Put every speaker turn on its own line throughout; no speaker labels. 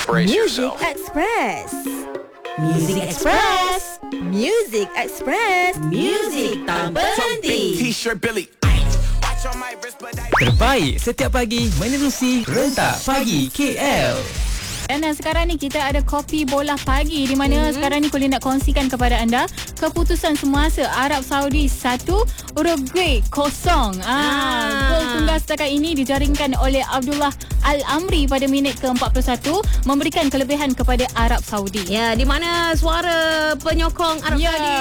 Express
Music
yourself.
Express. Music Express. Music Express. Music tanpa henti.
T-shirt Billy.
Terbaik setiap pagi menerusi Rentak Pagi KL.
Dan sekarang ni kita ada kopi bola pagi di mana sekarang ni Colin nak kongsikan kepada anda keputusan semasa Arab Saudi 1, Uruguay 0. Gol tunggal setakat ini dijaringkan oleh Abdullah Al-Amri pada minit ke-41 memberikan kelebihan kepada Arab Saudi.
Ya, di mana suara penyokong Arab Saudi.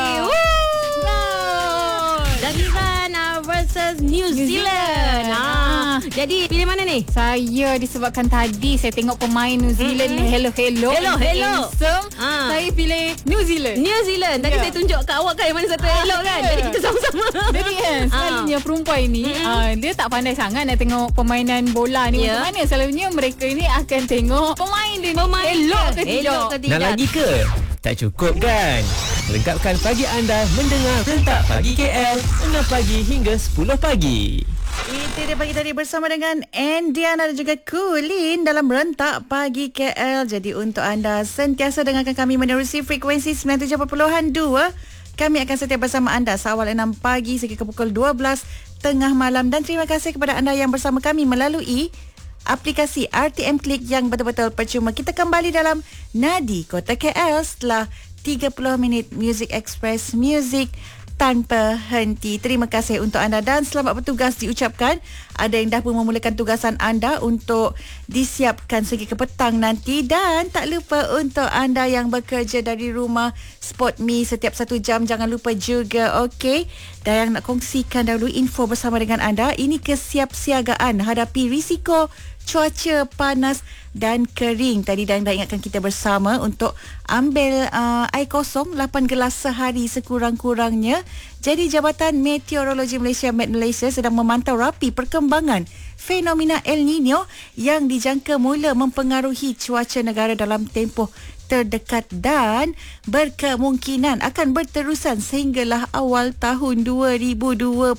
Dan Iran versus New Zealand. Jadi pilih mana ni?
Saya disebabkan tadi saya tengok pemain New Zealand ni hello. Handsome. Saya pilih New Zealand.
Tadi saya tunjuk kat awak kan yang mana satu elok kan. Jadi kita sama-sama.
Jadi kan selalunya perempuan ni dia tak pandai sangat nak tengok permainan bola ni. Macam mana selalunya mereka ni akan tengok pemain dia elok ke tidak.
Nak lagi ke? Tak cukup kan? Lengkapkan pagi anda mendengar Rentak Pagi KL 6 pagi hingga 10 pagi.
Itu dia pagi tadi bersama dengan Andiana dan juga Colin dalam Rentak Pagi KL. Jadi untuk anda sentiasa dengarkan kami menerusi frekuensi 97.2, kami akan setia bersama anda seawal 6 pagi sehingga ke pukul 12 tengah malam. Dan terima kasih kepada anda yang bersama kami melalui aplikasi RTM Klik yang betul-betul percuma. Kita kembali dalam Nadi Kota KL setelah 30 minit Music Express, Music tanpa henti. Terima kasih untuk anda dan selamat bertugas diucapkan. Ada yang dah pun memulakan tugasan anda untuk disiapkan sehingga ke petang nanti. Dan tak lupa untuk anda yang bekerja dari rumah, Spot Me setiap 1 jam. Jangan lupa juga, okey. Dan yang nak kongsikan dahulu info bersama dengan anda, ini kesiapsiagaan hadapi risiko cuaca panas dan kering. Tadi dah ingatkan kita bersama untuk ambil air kosong 8 gelas sehari sekurang-kurangnya. Jadi Jabatan Meteorologi Malaysia Met Malaysia sedang memantau rapi perkembangan fenomena El Nino yang dijangka mula mempengaruhi cuaca negara dalam tempoh terdekat dan berkemungkinan akan berterusan sehinggalah awal tahun 2027.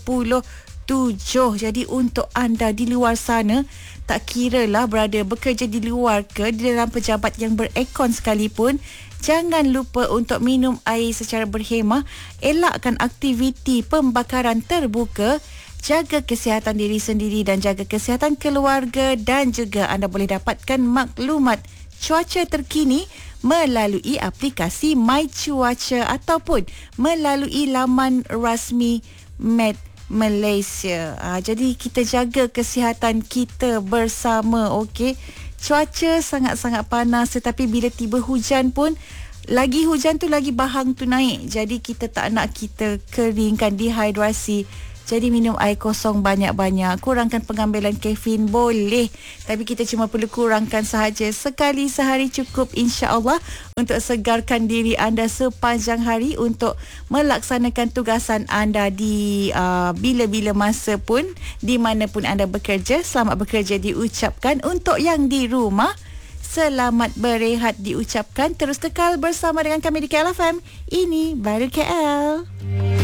Jadi untuk anda di luar sana, tak kiralah berada bekerja di luar ke di dalam pejabat yang berekon sekalipun, jangan lupa untuk minum air secara berhemah, elakkan aktiviti pembakaran terbuka, jaga kesihatan diri sendiri dan jaga kesihatan keluarga. Dan juga anda boleh dapatkan maklumat cuaca terkini melalui aplikasi My Cuaca ataupun melalui laman rasmi Met Malaysia. Jadi kita jaga kesihatan kita bersama, okey. Cuaca sangat-sangat panas tetapi bila tiba hujan pun lagi hujan tu lagi bahang tu naik. Jadi kita tak nak kita keringkan, dehidrasi. Jadi minum air kosong banyak-banyak. Kurangkan pengambilan kafein boleh, tapi kita cuma perlu kurangkan sahaja. Sekali sehari cukup insya-Allah untuk segarkan diri anda sepanjang hari untuk melaksanakan tugasan anda di bila-bila masa pun, di mana pun anda bekerja. Selamat bekerja diucapkan. Untuk yang di rumah, selamat berehat diucapkan. Terus kekal bersama dengan kami di KL FM. Ini baru KL.